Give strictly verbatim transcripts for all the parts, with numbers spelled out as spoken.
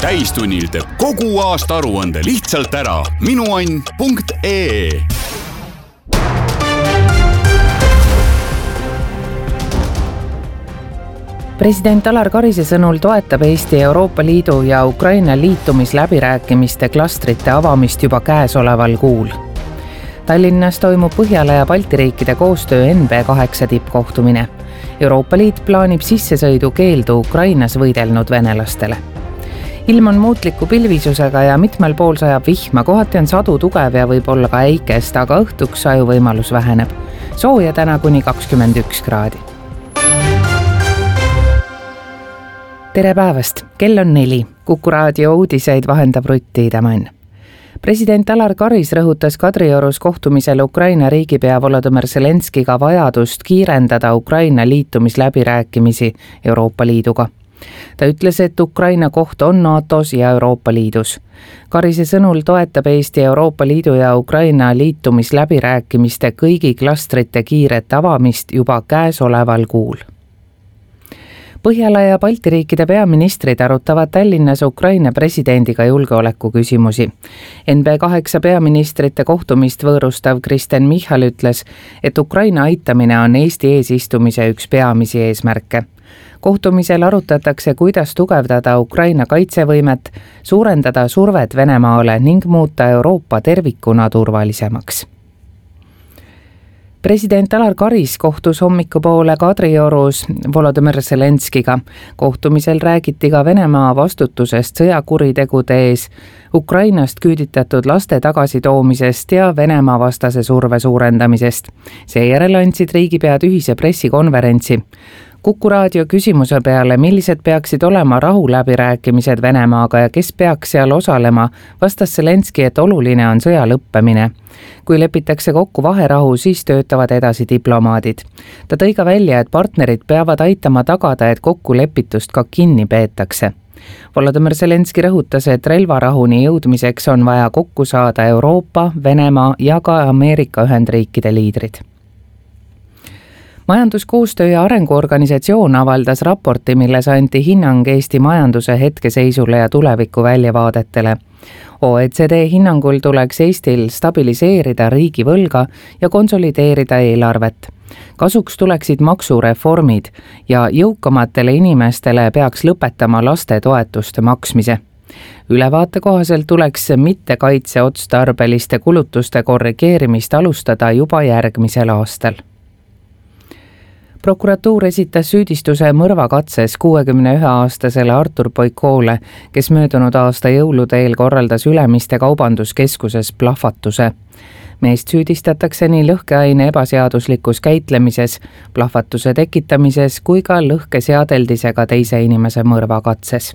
täistunnil teeb kogu aasta aruande lihtsalt ära minuann punkt ee. President Alar Karise sõnul toetab Eesti Euroopa Liidu ja Ukraina liitumisläbirääkimiste klastrite avamist juba käesoleval kuul. Tallinnas toimub Põhjala ja Balti riikide koostöö N B kaheksa tippkohtumine. Euroopa Liit plaanib sissesõidu keeldu Ukrainas võidelnud venelastele. Ilm on muutliku pilvisusega ja mitmel pool sajab vihma, kohati on sadu tugev ja võib olla ka äikest, aga õhtuks sajuvõimalus väheneb. Sooja täna kuni kakskümmend üks kraadi. Tere päevast, kell on neli. Kuku raadio uudiseid vahendab Rutti Idamann. President Alar Karis rõhutas Kadriorus kohtumisel Ukraina riigipea Volodõmõr Zelenskiga vajadust kiirendada Ukraina liitumisläbirääkimisi Euroopa Liiduga. Ta ütles, et Ukraina koht on NATOs ja Euroopa Liidus. Karise sõnul toetab Eesti Euroopa Liidu ja Ukraina liitumisläbirääkimiste kõigi klastrite kiiret avamist juba käesoleval kuul. Põhjala ja Balti riikide peaministrid arutavad Tallinnas Ukraina presidendiga julgeoleku küsimusi. N B kaheksa peaministrite kohtumist võõrustav Kristen Michal ütles, et Ukraina aitamine on Eesti eesistumise üks peamisi eesmärke. Kohtumisel arutatakse, kuidas tugevdada Ukraina kaitsevõimet, suurendada survet Venemaale ning muuta Euroopa tervikuna turvalisemaks. President Alar Karis kohtus hommikupoole Kadriorus Volodõmõr Zelenskiga. Kohtumisel räägiti ka Venemaa vastutusest sõjakuritegude ees, Ukrainast küüditatud laste tagasitoomisest ja Venemaa vastase surve suurendamisest. Seejärel andsid riigipead ühise pressikonverentsi. Kuku raadio küsimuse peale, millised peaksid olema rahuläbirääkimised Venemaaga ja kes peaks seal osalema, vastas Zelenski, et oluline on sõja lõppemine. Kui lepitakse kokku vaherahu, siis töötavad edasi diplomaadid. Ta tõi ka välja, et partnerid peavad aitama tagada, et kokkulepitust ka kinni peetakse. Volodõmõr Zelenski rõhutas, et relvarahuni jõudmiseks on vaja kokku saada Euroopa, Venemaa ja ka Ameerika Ühendriikide liidrid. Majanduskoostöö ja arenguorganisatsioon avaldas raporti, milles anti hinnang Eesti majanduse hetkeseisule ja tuleviku väljavaadetele. O E C D hinnangul tuleks Eestil stabiliseerida riigi võlga ja konsolideerida eelarvet. Kasuks tuleksid maksureformid ja jõukamatele inimestele peaks lõpetama laste toetuste maksmise. Ülevaate kohaselt tuleks mittekaitseotstarbeliste kulutuste korrigeerimist alustada juba järgmisel aastal. Prokuratuur esitas süüdistuse mõrvakatses kuuekümne ühe aastasele Artur Poikoole, kes möödunud aasta jõulude eel korraldas Ülemiste kaubanduskeskuses plahvatuse. Meest süüdistatakse nii lõhkeaine ebaseaduslikus käitlemises, plahvatuse tekitamises kui ka lõhkeseadeldisega teise inimese mõrvakatses.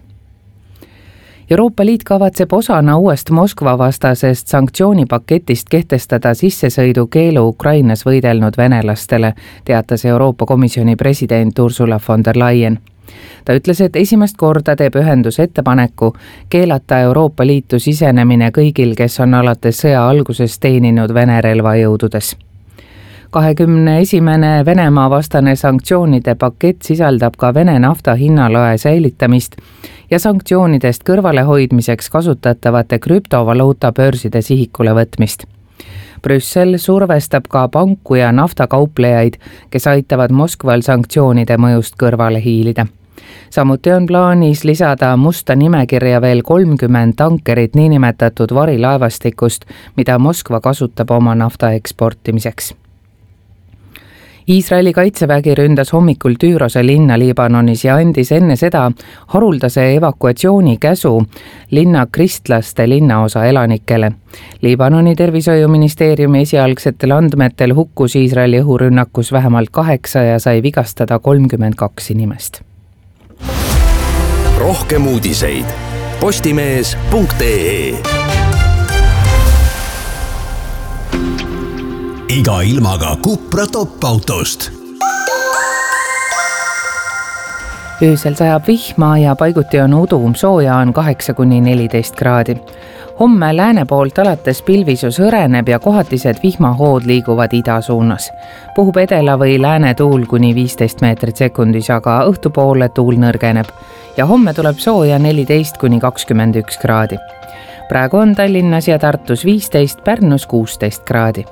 Euroopa Liit kavatseb osana uuest Moskva vastasest sanktsioonipaketist kehtestada sissesõidu keelu Ukrainas võidelnud venelastele, teatas Euroopa Komisjoni president Ursula von der Leyen. Ta ütles, et esimest korda teeb ühendus ettepaneku keelata Euroopa Liitu sisenemine kõigil, kes on alates sõja alguses teeninud Vene relvajõududes. kahekümne esimene Venemaa vastane sanktsioonide pakett sisaldab ka Vene nafta hinnalae säilitamist ja sanktsioonidest kõrvalehoidmiseks kasutatavate krüptovaluuta börside sihikule võtmist. Brüssel survestab ka panku ja naftakauplejaid, kes aitavad Moskval sanktsioonide mõjust kõrvale hiilida. Samuti on plaanis lisada musta nimekirja veel kolmkümmend tankerit niinimetatud varilaevastikust, mida Moskva kasutab oma nafta eksportimiseks. Iisraeli kaitsevägi ründas hommikul Tüürose linna Liibanonis ja andis enne seda haruldase evakuatsiooni käsu linna kristlaste linnaosa elanikele. Liibanoni tervishoiuministeeriumi esialgsetel andmetel hukkus Iisraeli õhurünnakus vähemalt kaheksa ja sai vigastada kolmkümmend kaks inimest. Rohkem uudiseid postimees punkt ee. Iga ilmaga Cupra top-autost. Öösel sajab vihma ja paiguti on udu, sooja on kaheksa kuni neliteist kraadi. homme lääne poolt alates pilvisus hõreneb ja kohatised vihmahood liiguvad ida suunas. Puhub edela või lääne tuul kuni viisteist meetrit sekundis, aga õhtupoole tuul nõrgeneb ja homme tuleb sooja neliteist kuni kakskümmend üks kraadi. Praegu on Tallinnas ja Tartus viisteist, Pärnus kuusteist kraadi.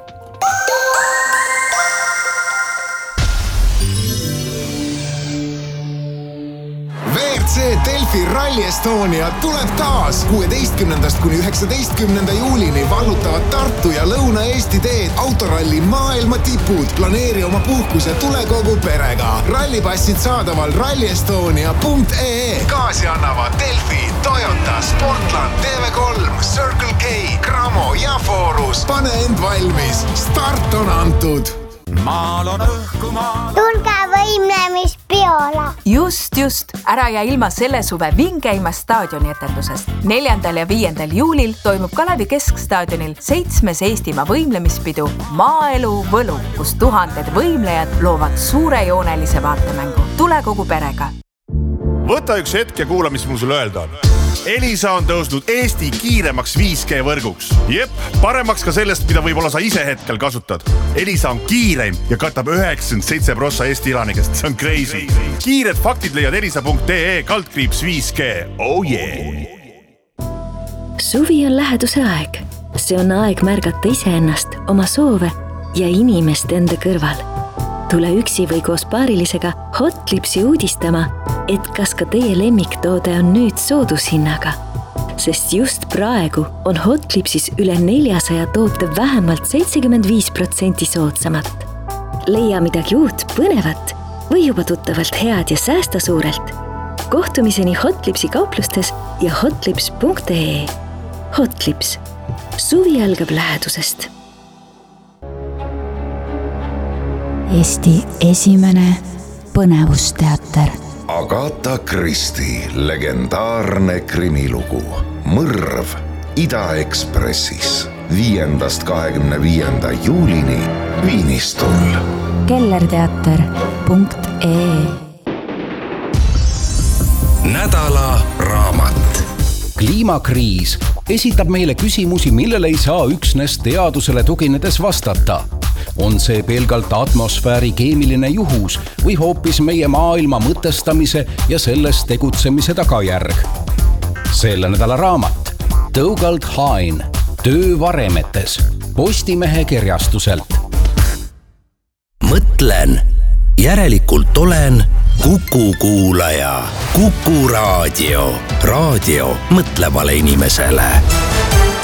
Delfi Rally Estonia tuleb taas kuueteistkümnendast kuni üheksateistkümnenda juulini vallutavad Tartu ja Lõuna-Eesti teed autoralli maailma tipud. Planeeri oma puhkuse tule kogu perega. Rallipassid saadaval ralli estonia punkt ee. Kaasi annavad Delfi, Toyota, Sportland, T V kolm, Circle K, Cramo ja Forus. Pane end valmis. Start on antud. Maal on õhkumaa. Tulge võimlemispeole. Just, just. Ära ja ilma selle suve vingeima staadioni etendusest. neljandal ja viiendal juulil toimub Kalevi Keskstaadionil seitsmes Eestimaa võimlemispidu Maaelu Võlu, kus tuhanded võimlejad loovad suurejoonelise vaatemängu. Tule kogu perega. Võta üks hetk ja kuula, mis mul sulle öelda on. Elisa on tõusnud Eesti kiiremaks viis G võrguks. Jep, paremaks ka sellest, mida võib-olla sa ise hetkel kasutad. Elisa on kiireim ja katab üheksakümmend seitse prossa Eesti elanikest. See on crazy. Kiired faktid leiad elisa punkt ee kaldkriips viis G. Oh yeah! Suvi on läheduse aeg. See on aeg märgata iseennast, oma soove ja inimest enda kõrval. Tule üksi või koos paarilisega Hotlipsi uudistama, et kas ka teie lemmiktoode on nüüd soodushinnaga. Sest just praegu on Hotlipsis üle neljasaja toote vähemalt seitsekümmend viis protsenti soodsamat. Leia midagi uut, põnevat või juba tuttavalt head ja säästa suurelt. Kohtumiseni Hotlipsi kauplustes ja hotlips punkt ee. Hotlips. Suvi algab lähedusest. Eesti esimene põnevusteater. Agatha Christie legendaarne krimilugu Mõrv Ida-Ekspressis viiendast kahekümne viienda juulini Viinistul. kellerteater punkt ee. Nädala raamat. Kliimakriis esitab meile küsimusi, millele ei saa üksnes teadusele tuginedes vastata. On see pelgalt atmosfääri keemiline juhus või hoopis meie maailma mõtestamise ja selles tegutsemise tagajärg? Selle nädala raamat Dougald Hine, Töö varemetes, Postimehe kirjastuselt. Mõtlen, järelikult olen Kuku kuulaja. Kuku raadio. Raadio mõtlevale inimesele.